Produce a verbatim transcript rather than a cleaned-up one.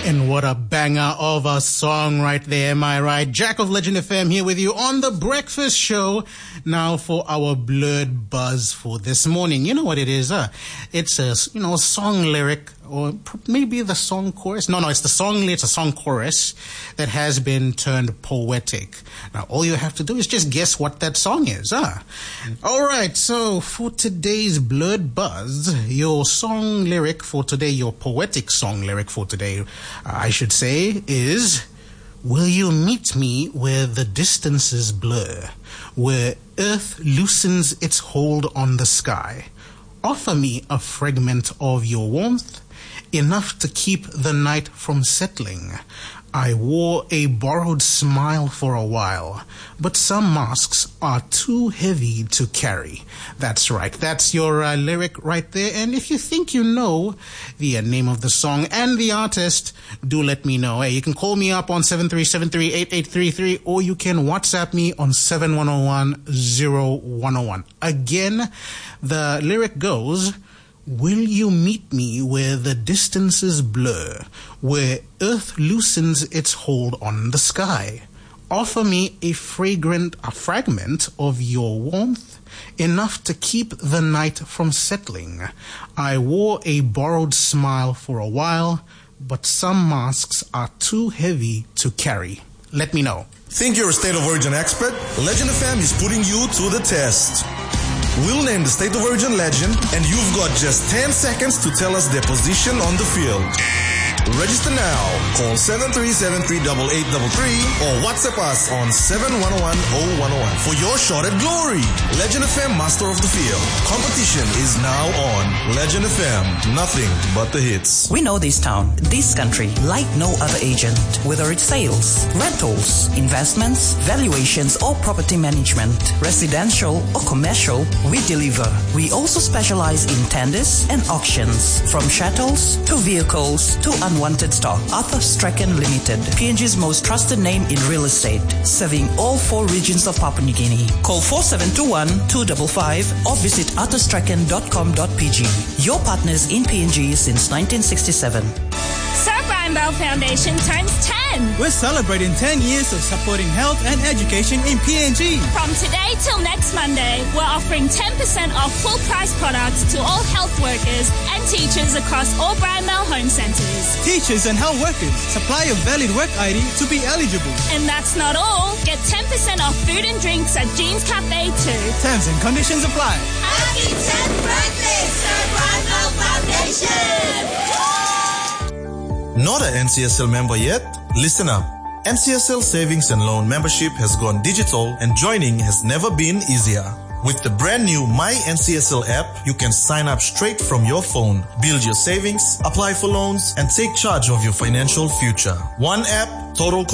And what a banger of a song right there, am I right? Jack of Legend F M here with you on The Breakfast Show. Now for our Blurred Buzz for this morning. You know what it is, huh? It's a, you know, a song lyric, or maybe the song chorus. No, no, it's the song, it's a song chorus that has been turned poetic. Now, all you have to do is just guess what that song is, huh? Mm. All right, so for today's Blurred Buzz, your song lyric for today, your poetic song lyric for today, I should say, is, will you meet me where the distances blur, where earth loosens its hold on the sky? Offer me a fragment of your warmth, enough to keep the night from settling. I wore a borrowed smile for a while, but some masks are too heavy to carry. That's right, that's your uh, lyric right there. And if you think you know the uh, name of the song and the artist, do let me know. Hey, you can call me up on seven three seven three, eight eight three three, or you can WhatsApp me on seven one zero one, zero one zero one. Again, the lyric goes, will you meet me where the distances blur, where earth loosens its hold on the sky? Offer me a fragrant, a fragment of your warmth, enough to keep the night from settling. I wore a borrowed smile for a while, but some masks are too heavy to carry. Let me know. Think you're a State of Origin expert? Legend F M is putting you to the test. We'll name the State of Origin legend, and you've got just ten seconds to tell us their position on the field. Register now. Call seven three seven three, eight eight three three or WhatsApp us on seven one one, zero one zero one for your shot at glory. Legend F M Master of the Field. Competition is now on. Legend F M. Nothing but the hits. We know this town, this country, like no other agent. Whether it's sales, rentals, investments, valuations, or property management, residential or commercial, we deliver. We also specialize in tenders and auctions, from chattels to vehicles to unwanted stock. Arthur Strachan Limited, P N G's most trusted name in real estate, serving all four regions of Papua New Guinea. Call four seven two one, two five five or visit arthur strachan dot com dot p g. Your partners in P N G since nineteen sixty-seven. Sir Brian Bell Foundation times ten. We're celebrating ten years of supporting health and education in P N G. From today till next Monday, we're offering ten percent off full price products to all health workers and teachers across all Brian Bell home centres. Teachers and health workers, supply a valid work I D to be eligible. And that's not all. Get ten percent off food and drinks at Jean's Cafe too. Terms and conditions apply. Happy tenth birthday, Sir Brian Bell Foundation! Not an N C S L member yet? Listen up. N C S L Savings and Loan membership has gone digital and joining has never been easier. With the brand new My N C S L app, you can sign up straight from your phone, build your savings, apply for loans, and take charge of your financial future. One app, total